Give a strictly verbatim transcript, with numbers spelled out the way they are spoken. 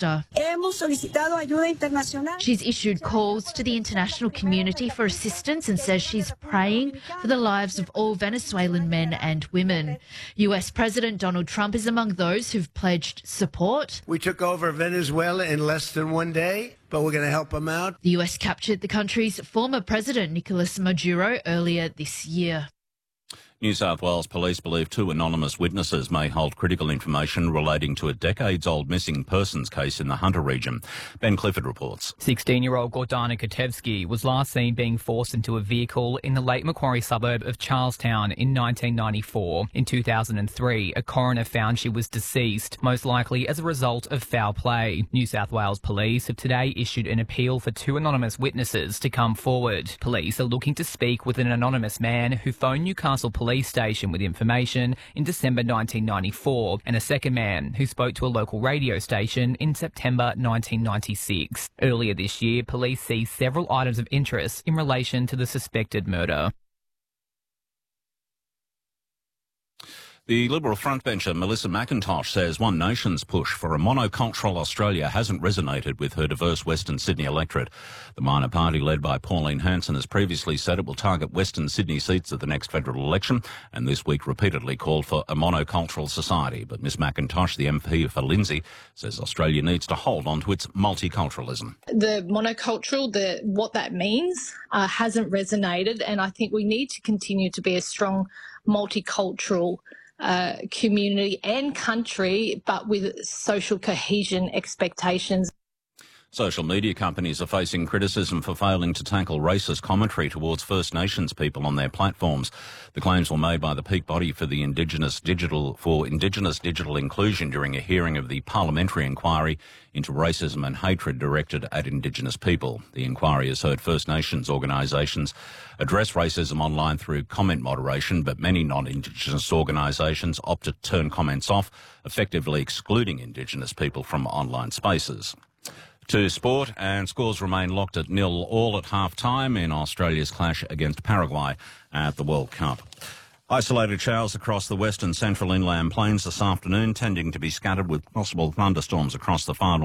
disaster. She's issued calls to the international community for assistance and says she's praying for the lives of all Venezuelan men and women. U S President Donald Trump is among those who've pledged support. We took over Venezuela in less than one day, but we're going to help them out. The U S captured the country's former president, Nicolas Maduro, earlier this year. New South Wales police believe two anonymous witnesses may hold critical information relating to a decades-old missing persons case in the Hunter region. Ben Clifford reports. sixteen-year-old Gordana Katevsky was last seen being forced into a vehicle in the Lake Macquarie suburb of Charlestown in nineteen ninety-four. In two thousand three, a coroner found she was deceased, most likely as a result of foul play. New South Wales police have today issued an appeal for two anonymous witnesses to come forward. Police are looking to speak with an anonymous man who phoned Newcastle Police station with information in December nineteen ninety-four, and a second man who spoke to a local radio station in September nineteen ninety-six. Earlier this year, police seized several items of interest in relation to the suspected murder. The Liberal frontbencher Melissa McIntosh says One Nation's push for a monocultural Australia hasn't resonated with her diverse Western Sydney electorate. The minor party, led by Pauline Hanson, has previously said it will target Western Sydney seats at the next federal election, and this week repeatedly called for a monocultural society. But Miss McIntosh, the M P for Lindsay, says Australia needs to hold on to its multiculturalism. The monocultural, the what that means, uh, hasn't resonated, and I think we need to continue to be a strong multicultural Uh, community and country, but with social cohesion expectations. Social media companies are facing criticism for failing to tackle racist commentary towards First Nations people on their platforms. The claims were made by the peak body for the Indigenous Digital for Indigenous Digital Inclusion during a hearing of the parliamentary inquiry into racism and hatred directed at Indigenous people. The inquiry has heard First Nations organisations address racism online through comment moderation, but many non-Indigenous organisations opt to turn comments off, effectively excluding Indigenous people from online spaces. To sport, and scores remain locked at nil all at half-time in Australia's clash against Paraguay at the World Cup. Isolated showers across the western central inland plains this afternoon, tending to be scattered with possible thunderstorms across the far north.